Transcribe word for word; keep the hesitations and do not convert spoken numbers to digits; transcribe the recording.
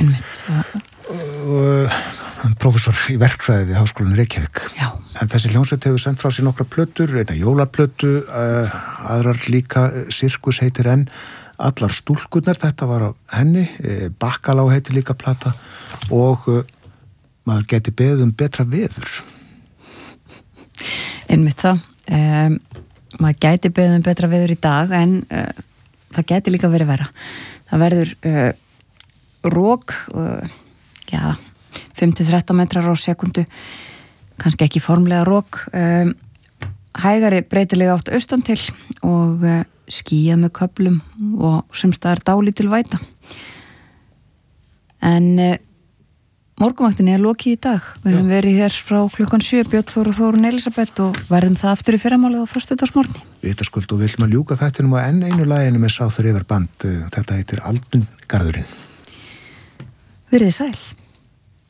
einmitt. Uh, prófessor í verkfræði við Háskólann í Reykjavík. Já. En þessi hljómsveit hefur sendt frá sér nokkra plötur, eina jólaplötu, uh, aðrar líka, Sirkus heitir enn, Allar stúlkurnar, þetta var á henni, uh, Bakkalá heitir líka plata og uh, maður geti beðið um betra veður. Einmitt það. Um, maður gæti beðið um betra veður í dag en uh, það gæti líka verið verra. Það verður uh, rók, uh, já, fimm til þrettán metrar á sekundu, kannski ekki formlega rók, um, hægari breytilega átt austan til og uh, skýjað með köflum og sumstaðar dálítil væta. En uh, morgunvaktinni er lokið í dag. Við höfum verið hér frá klukkan sjö, Björn Þór og Þórunn Elísabet og verðum það aftur í fyrramálið á föstudagsmorgni. Vitaskuld og við viljum að ljúka þættinum á enn einu laginu með Sáþur yfir band. Þetta heitir Aldun Garðurinn. Verið sæl.